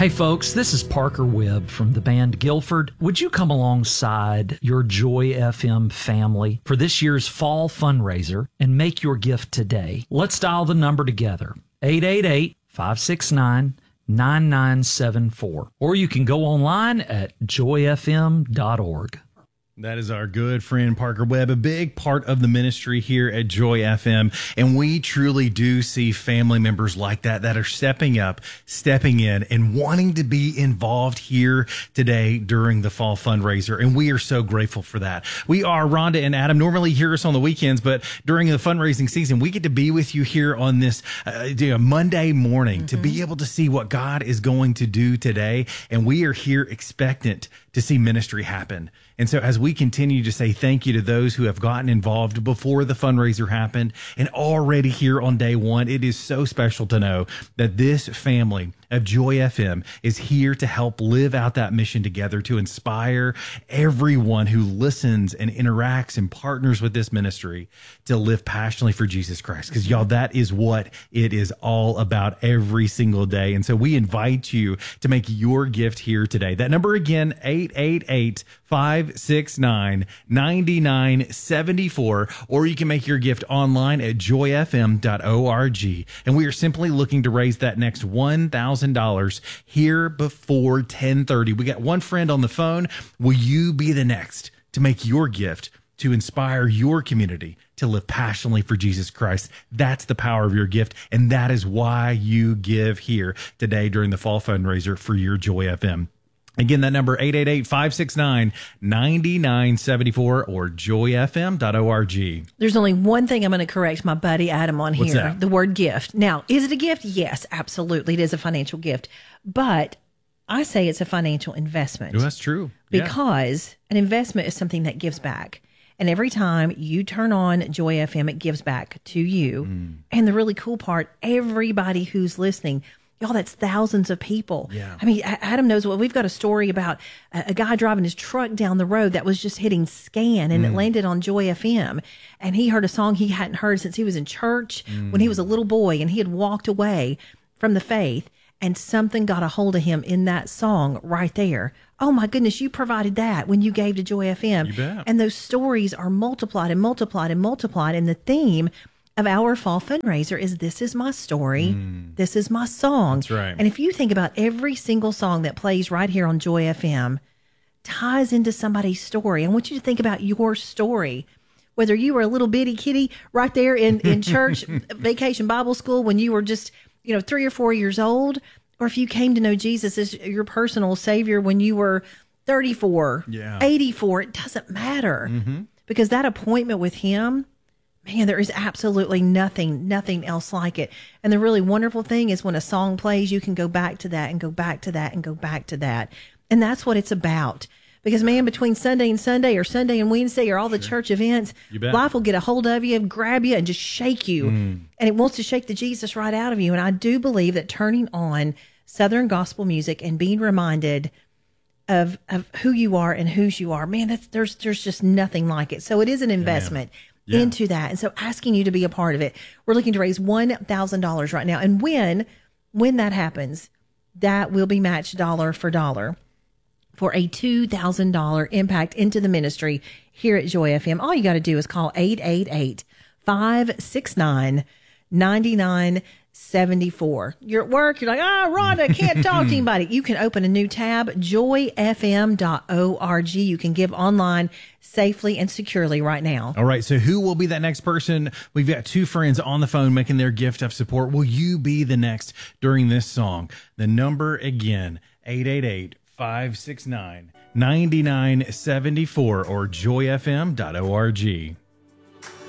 Hey folks, this is Parker Webb from the band Guilford. Would you come alongside your Joy FM family for this year's fall fundraiser and make your gift today? Let's dial the number together, 888-569-9974. Or you can go online at joyfm.org. That is our good friend Parker Webb, a big part of the ministry here at Joy FM. And we truly do see family members like that are stepping up, stepping in, and wanting to be involved here today during the fall fundraiser. And we are so grateful for that. We are, Rhonda and Adam, normally hear us on the weekends, but during the fundraising season, we get to be with you here on this Monday morning to be able to see what God is going to do today. And we are here expectant to see ministry happen. And so as we continue to say thank you to those who have gotten involved before the fundraiser happened and already here on day one, it is so special to know that this family of Joy FM is here to help live out that mission together, to inspire everyone who listens and interacts and partners with this ministry to live passionately for Jesus Christ. Because y'all, that is what it is all about every single day. And so we invite you to make your gift here today. That number again, 888-569-9974, or you can make your gift online at joyfm.org. And we are simply looking to raise that next $1,000 here before 10:30. We got one friend on the phone. Will you be the next to make your gift to inspire your community to live passionately for Jesus Christ? That's the power of your gift, and that is why you give here today during the fall fundraiser for your Joy FM. Again, that number, 888-569-9974 or joyfm.org. There's only one thing I'm going to correct my buddy Adam on What's here. that? The word gift. Now, is it a gift? Yes, absolutely. It is a financial gift. But I say it's a financial investment. Oh, that's true. Because an investment is something that gives back. And every time you turn on Joy FM, it gives back to you. And the really cool part, everybody who's listening, y'all, that's thousands of people. Yeah. I mean, Adam knows what we've got a story about a guy driving his truck down the road that was just hitting scan and it landed on Joy FM. And he heard a song he hadn't heard since he was in church when he was a little boy, and he had walked away from the faith, and something got a hold of him in that song right there. Oh my goodness, you provided that when you gave to Joy FM. You bet. And those stories are multiplied and multiplied and multiplied. And the theme of our fall fundraiser is "This is my story. This is my song." That's right. And if you think about every single song that plays right here on Joy FM ties into somebody's story. I want you to think about your story. Whether you were a little bitty kitty right there in church, vacation Bible school when you were just, 3 or 4 years old, or if you came to know Jesus as your personal Savior when you were 34, 84, it doesn't matter. Because that appointment with Him, man, there is absolutely nothing else like it. And the really wonderful thing is when a song plays, you can go back to that and go back to that and go back to that. And that's what it's about. Because, man, between Sunday and Sunday or Sunday and Wednesday or all the church events, life will get a hold of you, grab you, and just shake you. And it wants to shake the Jesus right out of you. And I do believe that turning on Southern gospel music and being reminded of who you are and whose you are, man, there's just nothing like it. So it is an investment into that. And so asking you to be a part of it. We're looking to raise $1,000 right now. And when that happens, that will be matched dollar for dollar for a $2,000 impact into the ministry here at Joy FM. All you got to do is call 888-569-9974. You're at work. You're like, Rhonda, I can't talk to anybody. You can open a new tab, joyfm.org. You can give online safely and securely right now. All right. So who will be that next person? We've got two friends on the phone making their gift of support. Will you be the next during this song? The number again, 888-569-9974 or joyfm.org.